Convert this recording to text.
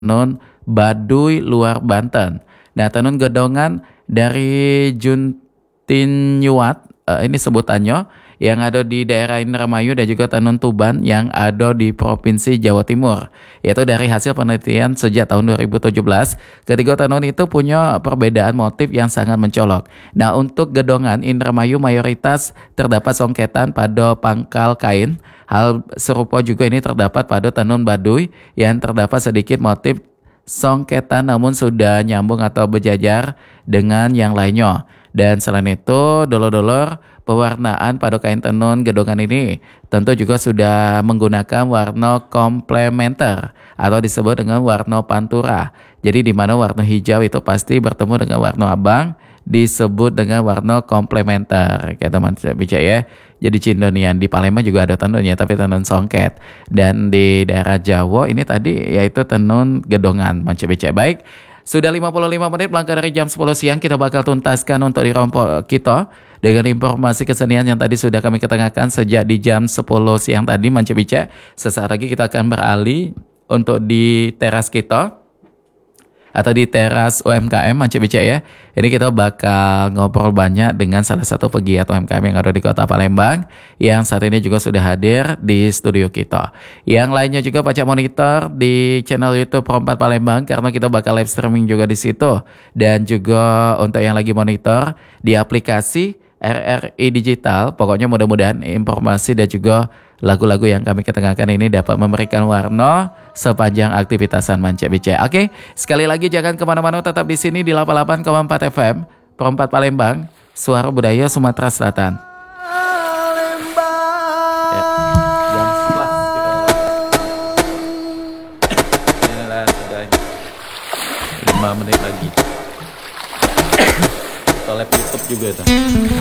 tenun Baduy luar Banten. Nah, tenun gedongan dari Juntinyuat, ini sebutannya, yang ada di daerah Indramayu dan juga tenun Tuban yang ada di Provinsi Jawa Timur. Yaitu dari hasil penelitian sejak tahun 2017, ketiga tenun itu punya perbedaan motif yang sangat mencolok. Nah, untuk gedongan Indramayu mayoritas terdapat songketan pada pangkal kain. Hal serupa juga ini terdapat pada tenun Baduy yang terdapat sedikit motif songketan namun sudah nyambung atau berjajar dengan yang lainnya. Dan selain itu, dolor-dolor pewarnaan pada kain tenun gedongan ini tentu juga sudah menggunakan warna komplementer atau disebut dengan warna pantura. Jadi di mana warna hijau itu pasti bertemu dengan warna abang disebut dengan warna komplementer. Kayak teman saya bicara ya. Jadi Cindonian di Palembang juga ada tenunnya tapi tenun songket. Dan di daerah Jawa ini tadi yaitu tenun gedongan manca-bica. Baik, sudah 55 menit melangkah dari jam 10 siang, kita bakal tuntaskan untuk di rompok kita dengan informasi kesenian yang tadi sudah kami ketengahkan sejak di jam 10 siang tadi manca-bica. Sesaat lagi kita akan beralih untuk di teras kita atau di teras UMKM manca-bica ya. Ini kita bakal ngobrol banyak dengan salah satu pegiat UMKM yang ada di Kota Palembang yang saat ini juga sudah hadir di studio kita. Yang lainnya juga baca monitor di channel YouTube Pro4 Palembang karena kita bakal live streaming juga di situ. Dan juga untuk yang lagi monitor di aplikasi RRI Digital, pokoknya mudah-mudahan informasi dan juga lagu-lagu yang kami ketengahkan ini dapat memberikan warna sepanjang aktivitasan manca-bica. Oke, sekali lagi jangan kemana-mana, tetap di sini di 88,4 FM Pro4 Palembang, suara budaya Sumatera Selatan. Ya, jam 11 inilah sudah 5 menit lagi. Kita live YouTube juga itu.